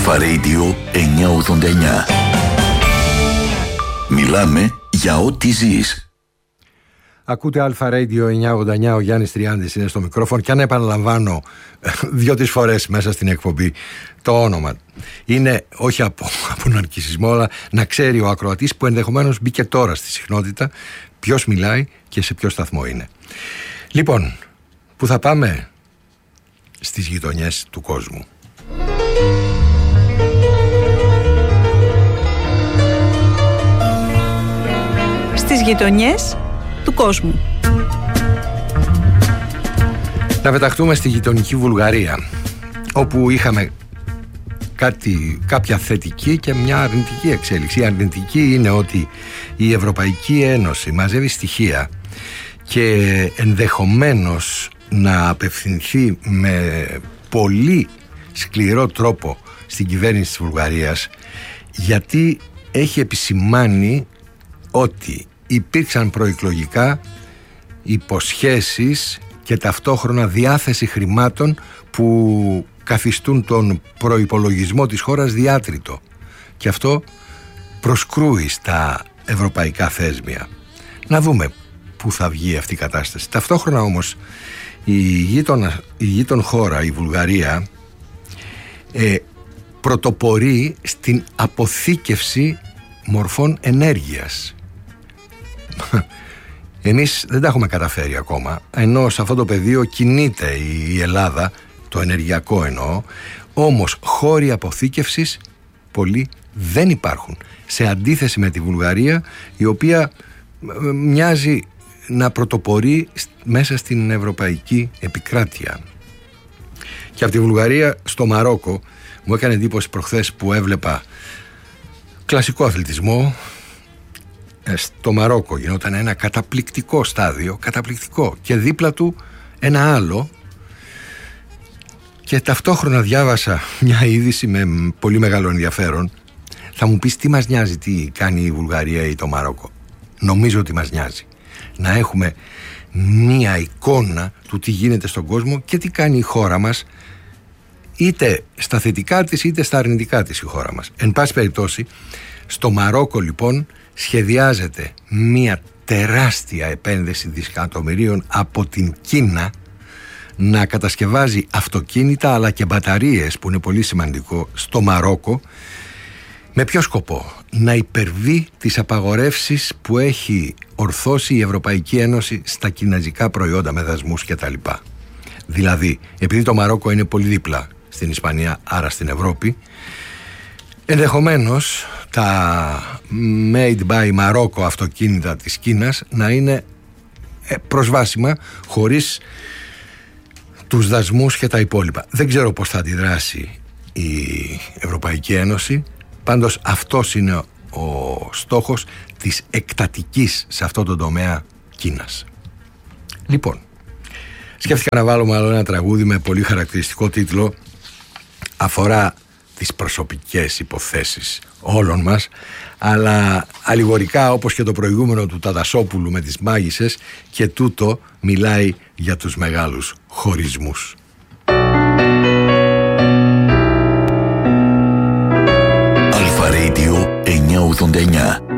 Αλφα Radio 989. Μιλάμε για ό,τι ζεις. Ακούτε Αλφα Radio 989, ο Γιάννης Τριάντης είναι στο μικρόφωνο και αν επαναλαμβάνω 2-3 φορές μέσα στην εκπομπή το όνομα. Είναι όχι από ναρκισσισμό, αλλά να ξέρει ο ακροατής που ενδεχομένως μπήκε τώρα στη συχνότητα ποιος μιλάει και σε ποιο σταθμό είναι. Λοιπόν, πού θα πάμε? Στις γειτονιές του κόσμου. Στις γειτονιές του κόσμου. Να πεταχτούμε στη γειτονική Βουλγαρία, όπου είχαμε κάποια θετική και μια αρνητική εξέλιξη. Η αρνητική είναι ότι η Ευρωπαϊκή Ένωση μαζεύει στοιχεία και ενδεχομένως να απευθυνθεί με πολύ σκληρό τρόπο στην κυβέρνηση της Βουλγαρίας, γιατί έχει επισημάνει ότι υπήρξαν προεκλογικά υποσχέσεις και ταυτόχρονα διάθεση χρημάτων που καθιστούν τον προϋπολογισμό της χώρας διάτριτο, και αυτό προσκρούει στα ευρωπαϊκά θέσμια. Να δούμε πού θα βγει αυτή η κατάσταση. Ταυτόχρονα όμως η γείτον χώρα, η Βουλγαρία, πρωτοπορεί στην αποθήκευση μορφών ενέργειας. Εμείς δεν τα έχουμε καταφέρει ακόμα, ενώ σε αυτό το πεδίο κινείται η Ελλάδα, το ενεργειακό εννοώ, όμως χώροι αποθήκευσης πολλοί δεν υπάρχουν, σε αντίθεση με τη Βουλγαρία, η οποία μοιάζει να πρωτοπορεί μέσα στην ευρωπαϊκή επικράτεια. Και από τη Βουλγαρία στο Μαρόκο μου έκανε εντύπωση προχθές που έβλεπα κλασικό αθλητισμό. Στο Μαρόκο γινόταν ένα καταπληκτικό στάδιο, καταπληκτικό, και δίπλα του ένα άλλο, και ταυτόχρονα διάβασα μια είδηση με πολύ μεγάλο ενδιαφέρον. Θα μου πεις τι μας νοιάζει τι κάνει η Βουλγαρία ή το Μαρόκο? Νομίζω ότι μας νοιάζει να έχουμε μια εικόνα του τι γίνεται στον κόσμο και τι κάνει η χώρα μας, είτε στα θετικά της είτε στα αρνητικά της η χώρα μας. Εν πάση περιπτώσει, στο Μαρόκο λοιπόν σχεδιάζεται μια τεράστια επένδυση δισεκατομμυρίων από την Κίνα να κατασκευάζει αυτοκίνητα αλλά και μπαταρίες, που είναι πολύ σημαντικό, στο Μαρόκο. Με ποιο σκοπό? Να υπερβεί τις απαγορεύσεις που έχει ορθώσει η Ευρωπαϊκή Ένωση στα κινέζικα προϊόντα με δασμούς κτλ. Δηλαδή, επειδή το Μαρόκο είναι πολύ δίπλα στην Ισπανία, άρα στην Ευρώπη, ενδεχομένως τα made by Morocco αυτοκίνητα της Κίνας να είναι προσβάσιμα χωρίς τους δασμούς και τα υπόλοιπα. Δεν ξέρω πώς θα αντιδράσει η Ευρωπαϊκή Ένωση. Πάντως αυτός είναι ο στόχος της εκτατικής σε αυτό το τομέα Κίνας. Λοιπόν, σκέφτηκα να βάλω μάλλον ένα τραγούδι με πολύ χαρακτηριστικό τίτλο. Αφορά τις προσωπικές υποθέσεις όλων μας, αλλά αλληγορικά, όπως και το προηγούμενο του Τατασόπουλου με τις μάγισσες, και τούτο μιλάει για τους μεγάλους χωρισμούς. Αλφα Radio 989.